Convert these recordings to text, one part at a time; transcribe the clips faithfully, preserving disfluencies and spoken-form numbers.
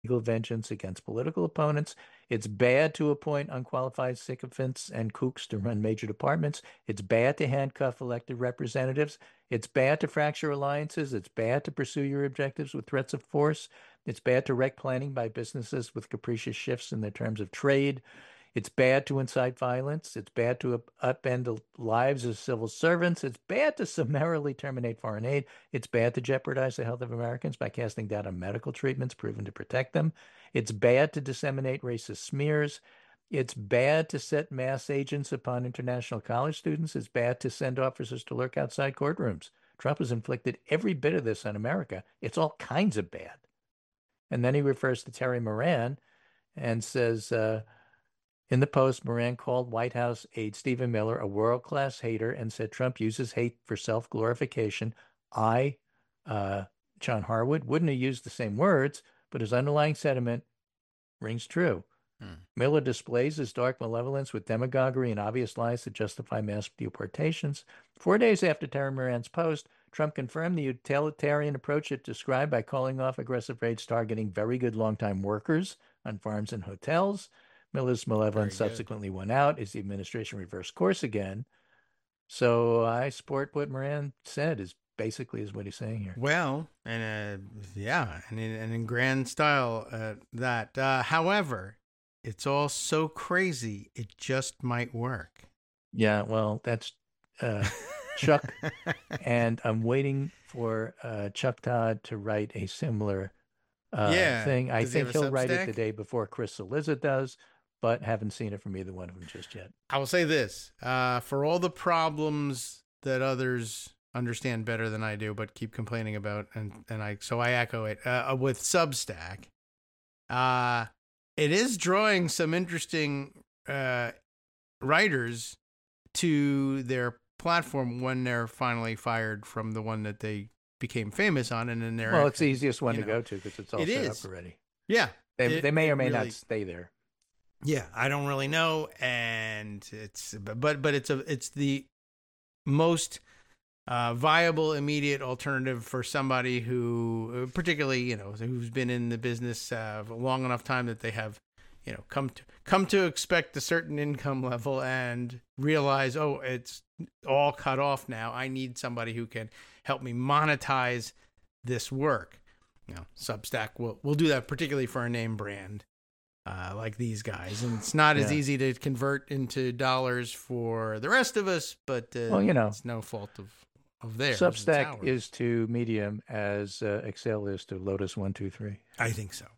legal vengeance against political opponents. It's bad to appoint unqualified sycophants and kooks to run major departments. It's bad to handcuff elected representatives. It's bad to fracture alliances. It's bad to pursue your objectives with threats of force. It's bad to wreck planning by businesses with capricious shifts in their terms of trade. It's bad to incite violence. It's bad to up upend the lives of civil servants. It's bad to summarily terminate foreign aid. It's bad to jeopardize the health of Americans by casting doubt on medical treatments proven to protect them. It's bad to disseminate racist smears. It's bad to set mass agents upon international college students. It's bad to send officers to lurk outside courtrooms. Trump has inflicted every bit of this on America. It's all kinds of bad. And then he refers to Terry Moran and says, uh, in the Post, Moran called White House aide Stephen Miller a world-class hater and said Trump uses hate for self-glorification. I, uh, John Harwood, wouldn't have used the same words, but his underlying sentiment rings true. Hmm. Miller displays his dark malevolence with demagoguery and obvious lies to justify mass deportations. Four days after Terry Moran's post, Trump confirmed the utilitarian approach it described by calling off aggressive raids targeting very good longtime workers on farms and hotels. Miller's malevolence subsequently won out as the administration reversed course again. So I support what Moran said is basically is what he's saying here. Well, and uh, yeah, and in, and in grand style uh, that. Uh, however, it's all so crazy, it just might work. Yeah, well, that's uh, Chuck. And I'm waiting for uh, Chuck Todd to write a similar uh, yeah. thing. I Does he think have a he'll write it Substack? the day before Chris Cillizza does, but haven't seen it from either one of them just yet. I will say this, uh, for all the problems that others understand better than I do, but keep complaining about, and, and I so I echo it, uh, with Substack, uh, it is drawing some interesting uh, writers to their platform when they're finally fired from the one that they became famous on, and then they're Well, it's the easiest one to know, go to because it's all it set is. up already. Yeah. They, it, they may or may really, not stay there. Yeah, I don't really know, and it's but but it's a it's the most uh, viable immediate alternative for somebody who, particularly you know, who's been in the business uh, a long enough time that they have, you know, come to come to expect a certain income level and realize, oh, it's all cut off now. I need somebody who can help me monetize this work. You know, Substack will will do that, particularly for a name brand. Uh, like these guys, and it's not as Yeah. easy to convert into dollars for the rest of us, but uh, Well, you know, it's no fault of, of theirs. Substack is to Medium as uh, Excel is to Lotus one two three. I think so.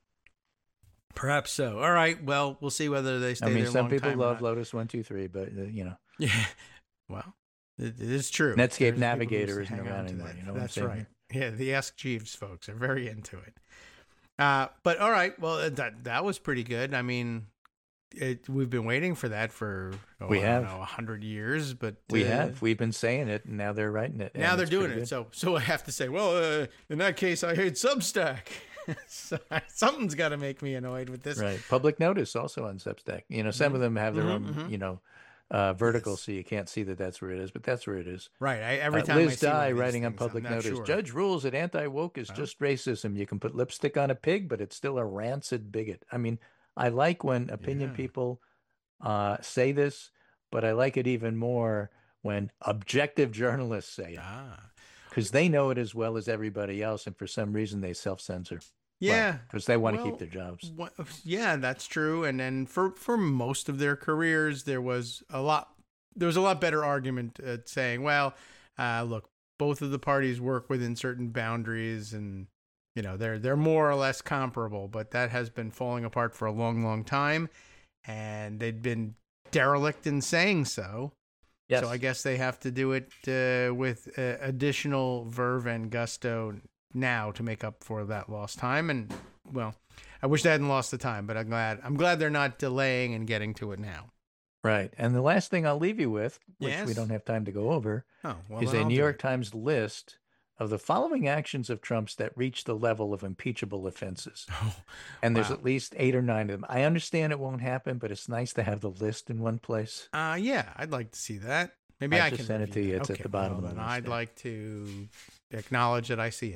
Perhaps so. All right. Well, we'll see whether they stay I mean, there some long people time or love not. Lotus one two three, but uh, you know, Yeah. Well, it, it is true. Netscape There's Navigator people who isn't hang on around to anymore. that. You know what That's I'm saying? right. Yeah, the Ask Jeeves folks are very into it. Uh, but all right. Well, that that was pretty good. I mean, it, we've been waiting for that for oh, We I have. don't know, a hundred years, but We uh, have. We've been saying it, and now they're writing it. Now and they're it's doing pretty it. good. So so I have to say, well, uh, in that case, I hate Substack. So, something's got to make me annoyed with this. Right. Public Notice also on Substack. You know, some Mhm. of them have their Mhm, own, mhm. you know, uh, vertical, Yes. so you can't see that that's where it is, but that's where it is. Right. I, every Uh, time I Liz see one Dye of these writing on things, Public I'm not Notice, sure. Judge rules that anti-woke is Oh. just racism. You can put lipstick on a pig, but it's still a rancid bigot. I mean, I like when opinion Yeah. people uh, say this, but I like it even more when objective journalists say it, Ah. because they know it as well as everybody else, and for some reason they self-censor. Yeah. Because they want to Well, keep their jobs. wha- yeah, that's true. And then for, for most of their careers, there was a lot, there was a lot better argument at saying, well, uh, look, both of the parties work within certain boundaries and, you know, they're, they're more or less comparable, but that has been falling apart for a long, long time. And they'd been derelict in saying so. Yes. So I guess they have to do it uh, with uh, additional verve and gusto now to make up for that lost time. And well, I wish they hadn't lost the time, but I'm glad I'm glad they're not delaying and getting to it now. Right. And the last thing I'll leave you with, which we Yes? don't have time to go over, Oh, well, is then a I'll New do York it. Times list of the following actions of Trump's that reach the level of impeachable offenses. Oh, And there's wow. at least eight or nine of them. I understand it won't happen, but it's nice to have the list in one place. Uh, yeah, I'd like to see that. Maybe I I, just can sent it to review you. that. It's at Okay, the bottom well, of the then list, I'd yeah. like to acknowledge that I see it.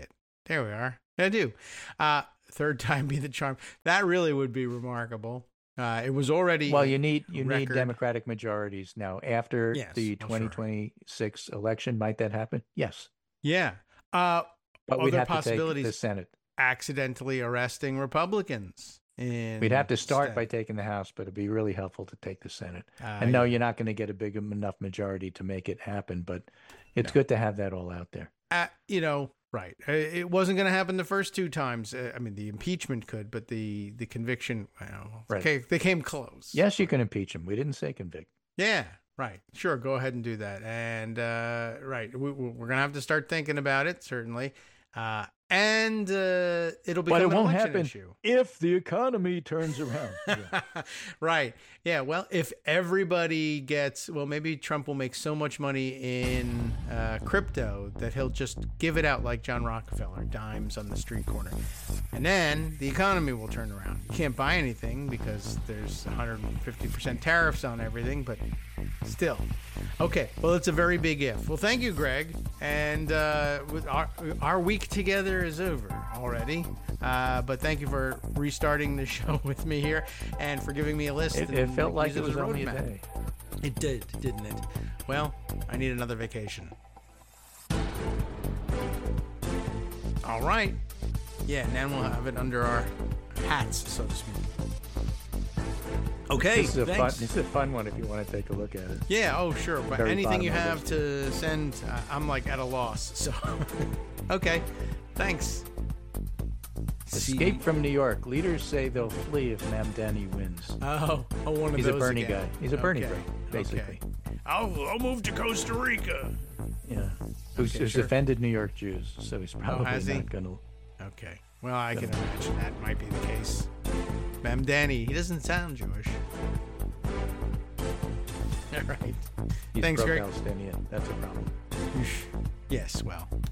There we are. I do. Uh, third time be the charm. That really would be remarkable. Uh, it was already well. You need you record. need Democratic majorities now after yes, the well, twenty twenty-six sure. election. Might that happen? Yes. Yeah. Uh, but we'd have to take the Senate. Accidentally arresting Republicans. In we'd have to start state. by taking the House, but it'd be really helpful to take the Senate. Uh, and no, yeah. you're not going to get a big enough majority to make it happen. But it's no. good to have that all out there. Uh, you know. Right. It wasn't going to happen the first two times. I mean, the impeachment could, but the, the conviction, well, right. okay, they came close. Yes, you can impeach him. We didn't say convict. Yeah, right. Sure, go ahead and do that. And, uh, right, we, we're going to have to start thinking about it, certainly. Uh, and uh, it'll become but it an won't election happen issue. If the economy turns around. Yeah. Right. Yeah, well, if everybody gets, well, maybe Trump will make so much money in uh, crypto that he'll just give it out like John Rockefeller, dimes on the street corner. And then the economy will turn around. You can't buy anything because there's one hundred fifty percent tariffs on everything, but still. Okay, well, it's a very big if. Well, thank you, Greg. And uh, with our, our week together is over already. Uh, but thank you for restarting the show with me here and for giving me a list. It, it felt like it was only a day. It did, didn't it? Well, I need another vacation. All right. Yeah, and then we'll have it under our hats, so to speak. Okay, this is a thanks. fun. This is a fun one if you want to take a look at it. Yeah. Oh, sure. But Very anything you have list. to send, uh, I'm like at a loss. So, okay. Thanks. Escape from New York. Leaders say they'll flee if Mamdani wins. Oh, oh one of He's those a Bernie again. guy. He's a Bernie okay. guy, basically. Okay. I'll, I'll move to Costa Rica. Yeah. Who's, okay, who's sure. defended New York Jews, so he's probably oh, has he? not going to. Okay. Well, I can imagine that might be the case. Mamdani, he doesn't sound Jewish. All right. He's Thanks, Greg. pro-Palestinian. That's a problem. Yes, well,